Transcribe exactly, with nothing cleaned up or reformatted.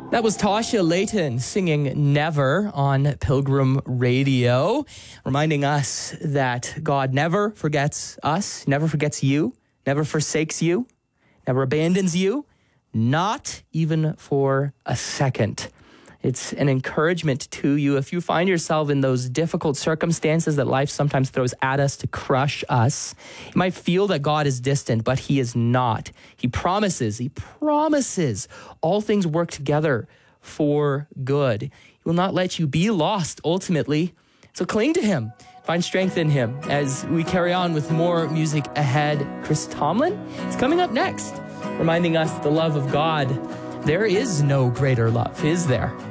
That was Tasha Layton singing Never on Pilgrim Radio, reminding us that God never forgets us, never forgets you, never forsakes you, never abandons you, not even for a second. It's an encouragement to you if you find yourself in those difficult circumstances that life sometimes throws at us to crush us. You might feel that God is distant, but he is not. He promises, he promises all things work together for good. He will not let you be lost ultimately. So cling to him. Find strength in him. As we carry on with more music ahead, Chris Tomlin is coming up next, reminding us the love of God. There is no greater love, is there?